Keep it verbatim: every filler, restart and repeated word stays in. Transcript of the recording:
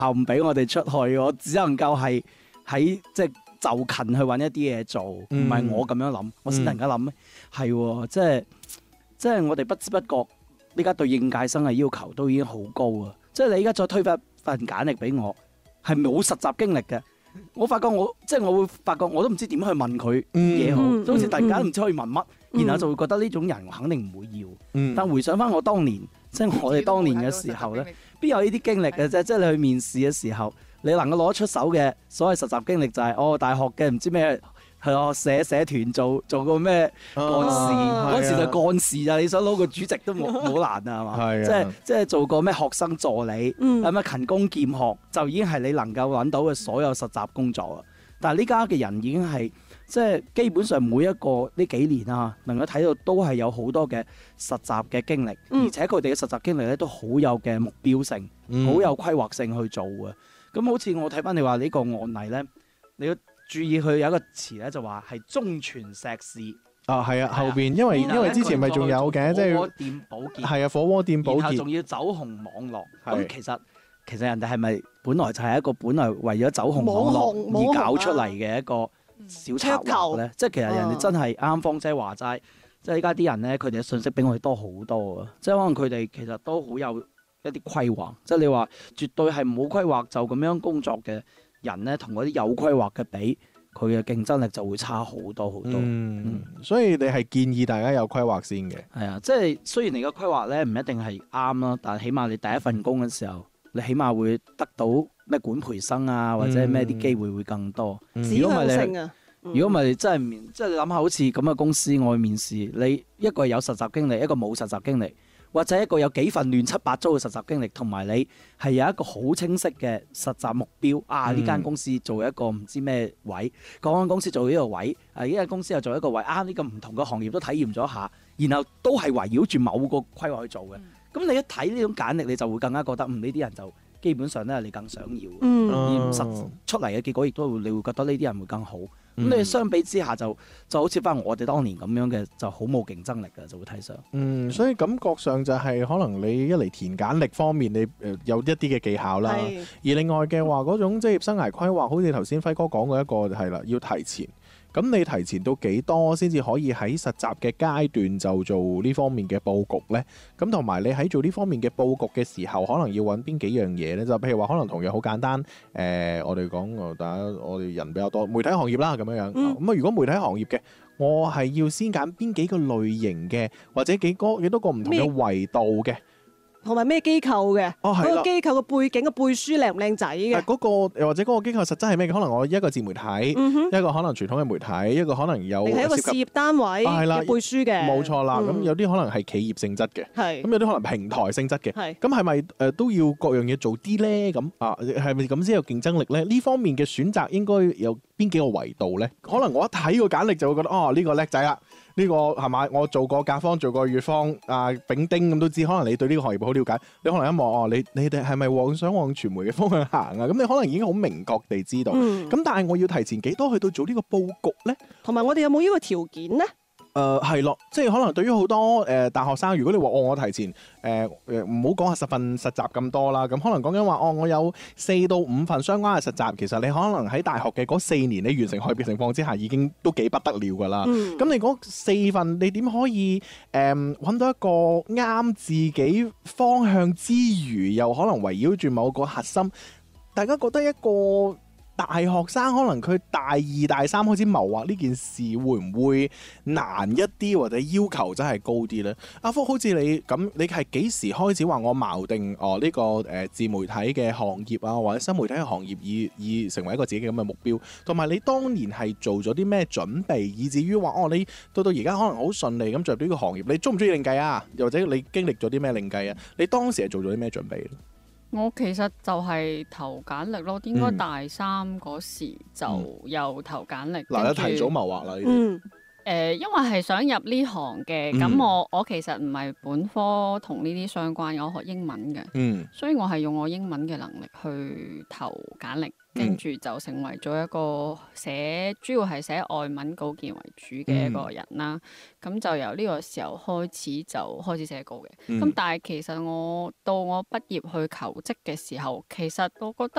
校唔俾我哋出去，我只能夠係喺即係就近去揾一啲嘢做，唔係、嗯、我咁樣諗，我先突然間諗，係、嗯、即係即係我哋不知不覺，呢家對應屆生嘅要求都已經好高啊！即係你而家再推翻份簡歷俾我，係冇實習經歷嘅。我發覺我即係我會發覺我都唔知點去問佢嘢好，嗯、好似突然間唔知可以問乜，嗯、然後就會覺得呢種人我肯定唔會要。嗯、但回想翻我當年，即係我哋當年嘅時候咧，邊有呢啲經歷嘅啫？即係你去面試嘅時候，你能夠攞出手嘅所謂實習經歷就係、是、哦大學嘅唔知咩係哦社社團做做個咩幹事，嗰、啊、時就幹事咋，你想攞個主席都冇冇難啊係嘛？係即係即係做個咩學生助理，係咪、嗯、勤工儉學就已經係你能夠揾到嘅所有實習工作啊！但係呢家嘅人已經係即係基本上每一個呢幾年啊，能夠睇到都係有好多嘅實習嘅經歷，嗯、而且佢哋嘅實習經歷咧都好有嘅目標性，好、嗯、有規劃性去做嘅。咁好似我睇翻你話呢個案例咧，你要注意佢有一個詞咧，就話係中傳碩士。 啊，係啊，後邊因為因為之前咪仲有嘅，即係火鍋店保潔。係啊，火鍋店保潔。然後仲要走紅網絡。咁其實其實人哋係咪本來就係一個本來為咗走紅網絡而搞出嚟嘅一個小策劃咧？即係其實人哋真係啱方姐話齋，即係依家啲人咧，佢哋嘅信息比我哋多好多啊！即係可能佢哋其實都好有一啲規劃。即係你話絕對係冇規劃就咁樣工作嘅人咧，同嗰啲有規劃嘅比，佢嘅競爭力就會差好多好多。嗯，嗯所以你係建議大家有規劃先嘅。 係啊，即係雖然你嘅規劃咧唔一定係啱啦，但係起碼你第一份工嘅時候，你起碼會得到咩管培生啊，或者咩啲機會會更多。 指向性啊！ 如果唔係你真係面，即係你諗下，好似咁嘅公司我去面試，你一個有實習經歷，一個冇實習經歷。或者一個有幾份亂七八糟嘅實習經歷，同埋你係有一個好清晰嘅實習目標啊！呢間、嗯、公司做一個唔知咩位，嗰間公司做呢個位，啊呢間公司又做一個位，啊呢個唔同嘅行業都體驗咗下，然後都係圍繞住某個規劃去做嘅。咁、嗯、你一睇呢種簡歷，你就會更加覺得嗯呢啲人就基本上咧你更想要，嗯、而實出嚟嘅結果亦都會你會覺得呢啲人會更好。咁、嗯、你相比之下就就好似翻我哋當年咁樣嘅，就好冇競爭力嘅，就會睇上。嗯， 所以感覺上就係可能你一嚟填簡歷方面，你誒有一啲嘅技巧啦。是而另外嘅話，嗰種職業生涯規劃，好似頭先輝哥講過一個係啦，要提前。咁你提前到幾多先至可以喺實習嘅階段就做呢方面嘅佈局呢？咁同埋你喺做呢方面嘅佈局嘅時候，可能要揾邊幾樣嘢呢？就譬如話，可能同樣好簡單。誒、呃，我哋講，大家我哋人比較多，媒體行業啦咁樣樣。咁啊、嗯，如果媒體行業嘅，我係要先揀邊幾個類型嘅，或者幾個幾多個唔同嘅維度嘅。 同埋咩機構嘅？ 哦，係啦。嗰個機構嘅背景嘅背書靚唔靚仔嘅？ 嗰、嗰個或者嗰個機構實質係咩嘅？可能我一個自媒體，嗯、哼一個可能傳統嘅媒體，一個可能有係一個事業單位嘅背書嘅。冇、 啊、錯啦。咁、嗯、有啲可能係企業性質嘅，咁是有啲可能平台性質嘅。咁係咪誒都要各樣嘢做啲咧？咁啊係咪咁先有競爭力咧？呢方面嘅選擇應該有邊幾個維度咧？可能我一睇個簡歷就會覺得哦呢、呢個叻仔啦。呢、這個係咪？我做過甲方，做過乙方，啊丙丁咁都知。可能你對呢個行業好了解，你可能一望哦，你你哋係咪往想往傳媒嘅方向行啊？咁你可能已經好明確地知道。咁、嗯、但係我要提前幾多去到做呢個佈局咧？ 同埋我哋有冇呢個條件咧？ 誒係咯，即係可能對於好多誒、呃、大學生，如果你話哦，我提前誒誒唔好講下十份實習咁多啦，咁可能講緊話哦，我有四到五份相關嘅實習，其實你可能喺大學嘅嗰四年，你完成學業情況之下，已經都幾不得了㗎啦。咁、嗯、你嗰四份，你點可以誒揾、呃、到一個啱自己方向之餘，又可能圍繞住某個核心，大家覺得一個大學生可能佢大二大三開始謀劃呢件事，會唔會難一啲，或者要求真係高啲呢？阿福，好似你咁，你係幾時開始話我錨定哦呢、這個誒、呃、自媒體嘅行業啊，或者新媒體嘅行業以以成為一個自己咁嘅目標？同埋你當年係做咗啲咩準備，以至於話哦你到到而家可能好順利咁進入呢個行業？你中唔中意另計啊？又或者你經歷咗啲咩另計啊？你當時係做咗啲咩準備？ 我其實就係投簡歷咯，應該大三嗰時就有投簡歷。嗱、嗯， 你提早謀劃啦呢啲。 嗯，誒，因為係想入呢行嘅，咁、嗯、我我其實唔係本科同呢啲相關，我學英文嘅，嗯，所以我係用我英文嘅能力去投簡歷。跟住就成為咗一個寫，主要係寫外文稿件為主嘅一個人啦。咁、嗯、就由呢個時候開始就開始寫稿嘅。咁、嗯、但係其實我到我畢業去求職嘅時候，其實我覺